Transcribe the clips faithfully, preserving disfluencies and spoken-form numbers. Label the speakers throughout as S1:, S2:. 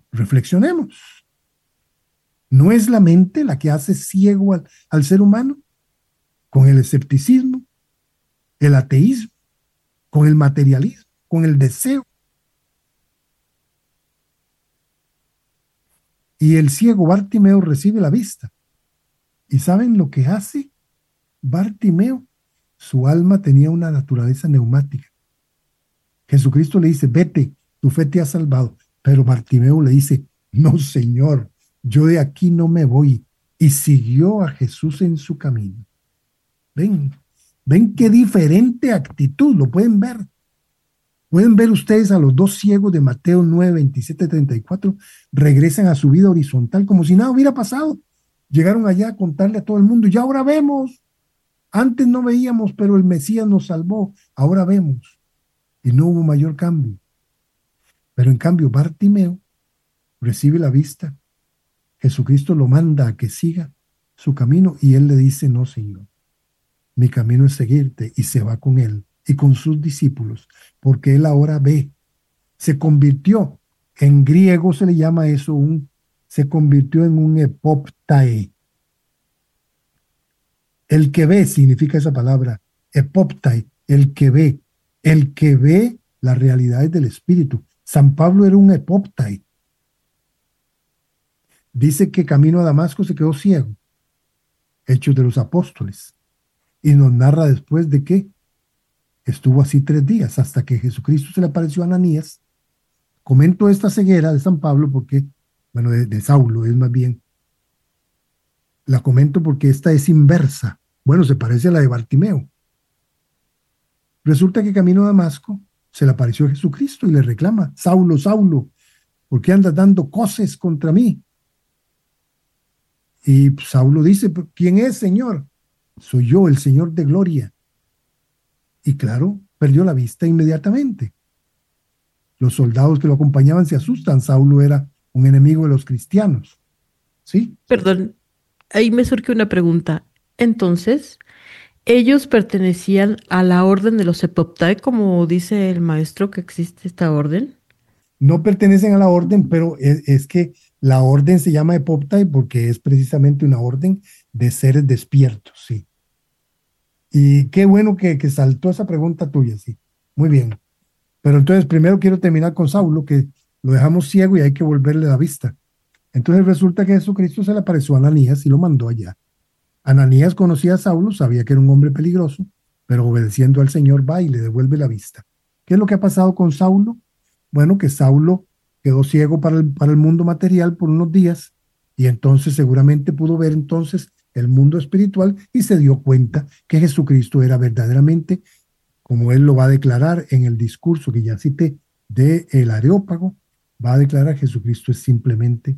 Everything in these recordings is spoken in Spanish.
S1: Reflexionemos. ¿No es la mente la que hace ciego al, al ser humano? Con el escepticismo, el ateísmo, con el materialismo, con el deseo. Y el ciego Bartimeo recibe la vista. ¿Y saben lo que hace Bartimeo? Su alma tenía una naturaleza neumática. Jesucristo le dice, vete, tu fe te ha salvado. Pero Bartimeo le dice, no, Señor, yo de aquí no me voy. Y siguió a Jesús en su camino. Ven, ven qué diferente actitud, lo pueden ver. Pueden ver ustedes a los dos ciegos de Mateo nueve, veintisiete, treinta y cuatro, regresan a su vida horizontal como si nada hubiera pasado. Llegaron allá a contarle a todo el mundo, ya ahora vemos. Antes no veíamos, pero el Mesías nos salvó, ahora vemos. Y no hubo mayor cambio. Pero en cambio, Bartimeo recibe la vista. Jesucristo lo manda a que siga su camino y él le dice, no, Señor, mi camino es seguirte, y se va con él y con sus discípulos, porque él ahora ve. Se convirtió, en griego se le llama eso, un, se convirtió en un epoptae. El que ve significa esa palabra, epoptae, el que ve, el que ve las realidades del espíritu. San Pablo era un epoptae. Dice que camino a Damasco se quedó ciego. Hechos de los Apóstoles. Y nos narra después de que estuvo así tres días hasta que Jesucristo se le apareció a Ananías. Comento esta ceguera de San Pablo porque, bueno, de, de Saulo es más bien. La comento porque esta es inversa. Bueno, se parece a la de Bartimeo. Resulta que camino a Damasco se le apareció Jesucristo y le reclama, Saulo, Saulo, ¿por qué andas dando cosas contra mí? Y Saulo dice, ¿quién es, Señor? Soy yo, el Señor de gloria. Y claro, perdió la vista inmediatamente. Los soldados que lo acompañaban se asustan. Saulo era un enemigo de los cristianos. ¿Sí?
S2: Perdón, ahí me surge una pregunta. Entonces, ¿ellos pertenecían a la orden de los Epoptae, como dice el maestro que existe esta orden?
S1: No pertenecen a la orden, pero es, es que la orden se llama Epoptae porque es precisamente una orden de seres despiertos, sí. Y qué bueno que, que saltó esa pregunta tuya, sí. Muy bien. Pero entonces primero quiero terminar con Saulo, que lo dejamos ciego y hay que volverle la vista. Entonces resulta que Jesucristo se le apareció a Ananías y lo mandó allá. Ananías conocía a Saulo, sabía que era un hombre peligroso, pero obedeciendo al Señor va y le devuelve la vista. ¿Qué es lo que ha pasado con Saulo? Bueno, que Saulo quedó ciego para el, para el mundo material por unos días y entonces seguramente pudo ver entonces el mundo espiritual y se dio cuenta que Jesucristo era verdaderamente, como él lo va a declarar en el discurso que ya cité de el Areópago, va a declarar que Jesucristo es simplemente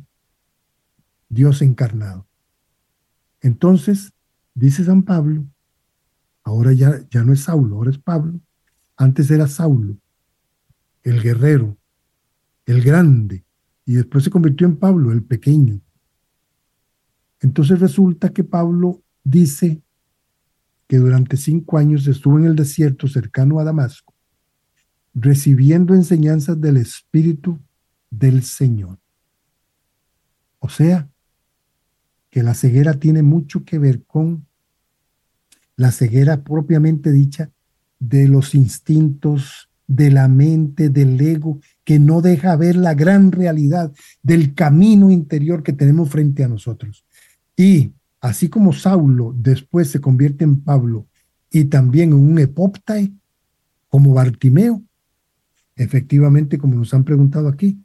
S1: Dios encarnado. Entonces, dice San Pablo, ahora ya, ya no es Saulo, ahora es Pablo. Antes era Saulo, el guerrero, el grande, y después se convirtió en Pablo, el pequeño. Entonces resulta que Pablo dice que durante cinco años estuvo en el desierto cercano a Damasco, recibiendo enseñanzas del Espíritu del Señor. O sea, que la ceguera tiene mucho que ver con la ceguera propiamente dicha de los instintos, de la mente, del ego, que no deja ver la gran realidad del camino interior que tenemos frente a nosotros. Y así como Saulo después se convierte en Pablo y también en un epoptae, como Bartimeo, efectivamente, como nos han preguntado aquí,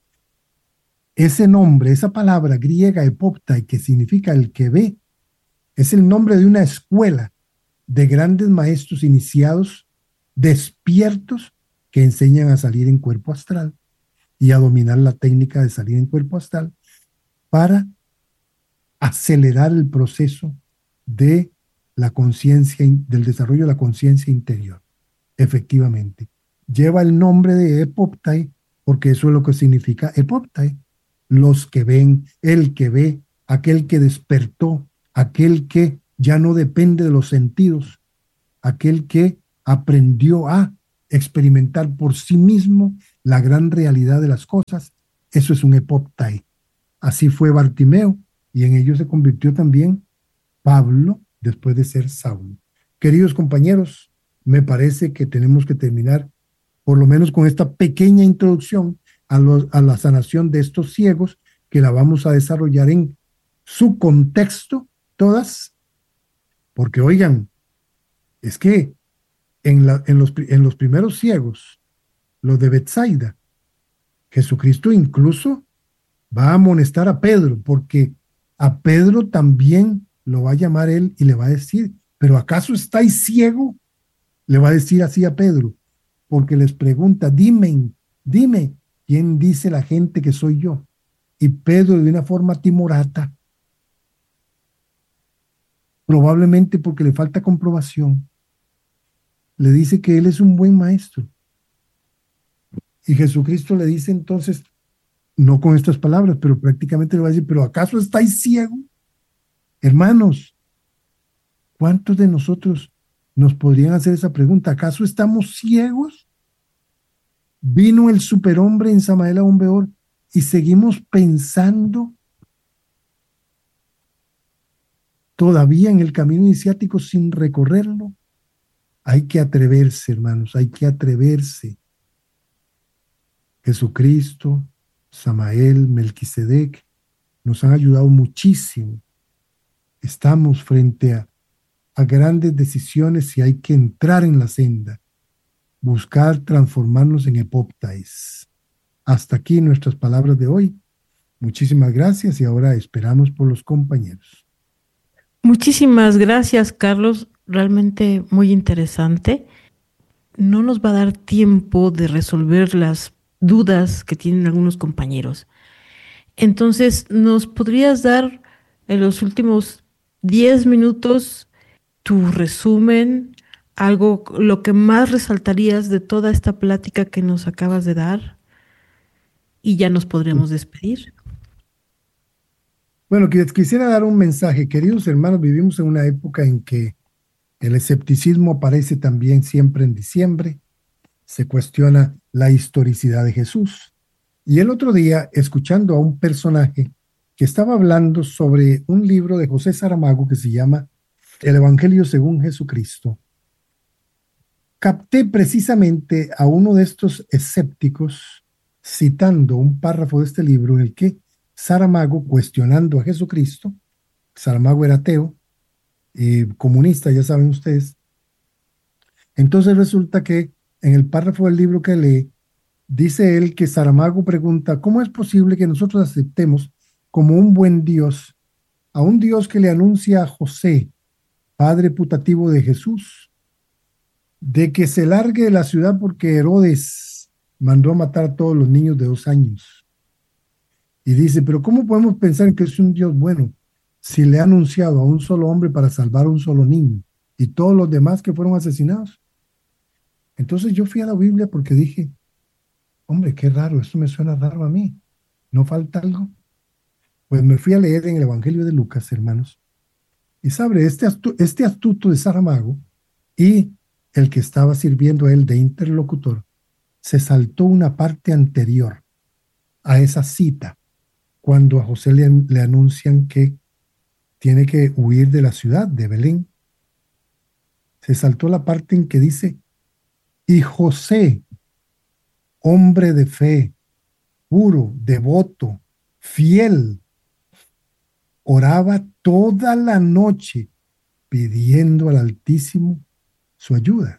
S1: ese nombre, esa palabra griega epoptae, que significa el que ve, es el nombre de una escuela de grandes maestros iniciados, despiertos, que enseñan a salir en cuerpo astral y a dominar la técnica de salir en cuerpo astral para acelerar el proceso de la conciencia, del desarrollo de la conciencia interior. Efectivamente, lleva el nombre de epoptae porque eso es lo que significa epoptae, los que ven, el que ve, aquel que despertó, aquel que ya no depende de los sentidos, aquel que aprendió a experimentar por sí mismo la gran realidad de las cosas. Eso es un epoptai. Así fue Bartimeo, y en ello se convirtió también Pablo después de ser Saulo. Queridos compañeros, me parece que tenemos que terminar por lo menos con esta pequeña introducción a, los, a la sanación de estos ciegos, que la vamos a desarrollar en su contexto todas, porque oigan, es que en, la, en, los, en los primeros ciegos, los de Betsaida, Jesucristo incluso va a amonestar a Pedro, porque a Pedro también lo va a llamar él y le va a decir, ¿pero acaso estáis ciego? Le va a decir así a Pedro, porque les pregunta, dime, dime, ¿quién dice la gente que soy yo? Y Pedro, de una forma timorata, probablemente porque le falta comprobación, le dice que él es un buen maestro. Y Jesucristo le dice entonces, no con estas palabras, pero prácticamente le va a decir, ¿pero acaso estáis ciegos? Hermanos, ¿cuántos de nosotros nos podrían hacer esa pregunta? ¿Acaso estamos ciegos? Vino el superhombre en Samael Aún Peor y seguimos pensando todavía en el camino iniciático sin recorrerlo. Hay que atreverse, hermanos, hay que atreverse. Jesucristo, Samael, Melquisedec nos han ayudado muchísimo. Estamos frente a, a grandes decisiones y hay que entrar en la senda, buscar transformarnos en epoptais. Hasta aquí nuestras palabras de hoy. Muchísimas gracias y ahora esperamos por los compañeros.
S2: Muchísimas gracias, Carlos. Realmente muy interesante. No nos va a dar tiempo de resolver las dudas que tienen algunos compañeros. Entonces, ¿nos podrías dar en los últimos diez minutos tu resumen, algo, lo que más resaltarías de toda esta plática que nos acabas de dar? Y ya nos podremos despedir.
S1: Bueno, quisiera dar un mensaje. Queridos hermanos, vivimos en una época en que el escepticismo aparece también siempre en diciembre. Se cuestiona la historicidad de Jesús. Y el otro día, escuchando a un personaje que estaba hablando sobre un libro de José Saramago que se llama El Evangelio según Jesucristo, capté precisamente a uno de estos escépticos citando un párrafo de este libro en el que Saramago, cuestionando a Jesucristo, Saramago era ateo, eh, comunista, ya saben ustedes, entonces resulta que en el párrafo del libro que lee, dice él que Saramago pregunta, ¿cómo es posible que nosotros aceptemos como un buen Dios a un Dios que le anuncia a José, padre putativo de Jesús, de que se largue de la ciudad porque Herodes mandó a matar a todos los niños de dos años? Y dice, pero ¿cómo podemos pensar en que es un Dios bueno si le ha anunciado a un solo hombre para salvar a un solo niño y todos los demás que fueron asesinados? Entonces yo fui a la Biblia porque dije, hombre, qué raro, esto me suena raro a mí, ¿no falta algo? Pues me fui a leer en el Evangelio de Lucas, hermanos, y sabe, este, astu este astuto de Saramago y el que estaba sirviendo a él de interlocutor, se saltó una parte anterior a esa cita, cuando a José le, le anuncian que tiene que huir de la ciudad de Belén. Se saltó la parte en que dice, y José, hombre de fe, puro, devoto, fiel, oraba toda la noche pidiendo al Altísimo su ayuda.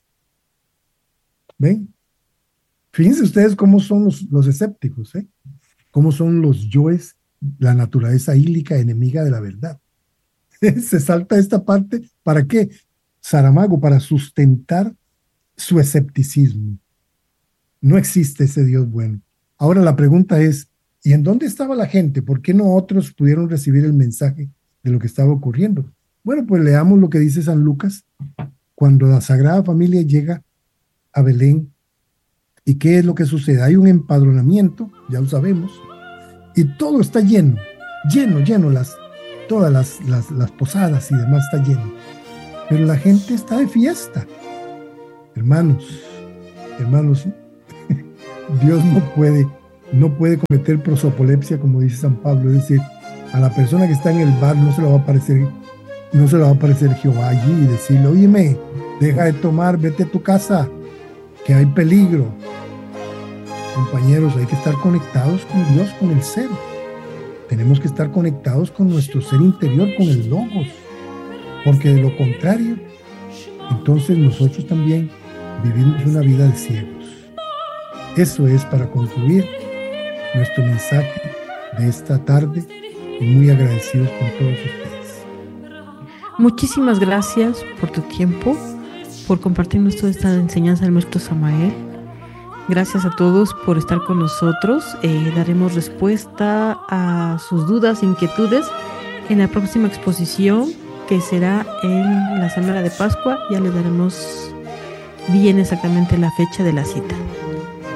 S1: ¿Ven? Fíjense ustedes cómo son los, los escépticos, ¿eh? Cómo son los yoes, la naturaleza ílica enemiga de la verdad. Se salta esta parte, ¿para qué? Saramago, para sustentar su escepticismo. No existe ese Dios bueno. Ahora la pregunta es, ¿y en dónde estaba la gente? ¿Por qué no otros pudieron recibir el mensaje de lo que estaba ocurriendo? Bueno, pues leamos lo que dice San Lucas cuando la Sagrada Familia llega a Belén. ¿Y qué es lo que sucede? Hay un empadronamiento, ya lo sabemos, y todo está lleno, lleno, lleno, las, todas las, las, las posadas y demás está lleno. Pero la gente está de fiesta. Hermanos, hermanos, Dios no puede no puede cometer prosopolepsia, como dice San Pablo, es decir, a la persona que está en el bar no se le va a aparecer, no se le va a aparecer Jehová allí y decirle, óyeme, deja de tomar, vete a tu casa, que hay peligro. Compañeros, hay que estar conectados con Dios, con el ser. Tenemos que estar conectados con nuestro ser interior, con el Logos, porque de lo contrario, entonces nosotros también vivimos una vida de ciegos. Eso es para concluir nuestro mensaje de esta tarde y muy agradecidos con todos ustedes.
S2: Muchísimas gracias por tu tiempo, por compartirnos toda esta enseñanza del maestro Samael. Gracias a todos por estar con nosotros. Eh, daremos respuesta a sus dudas, inquietudes en la próxima exposición, que será en la semana de Pascua. Ya les daremos bien exactamente la fecha de la cita.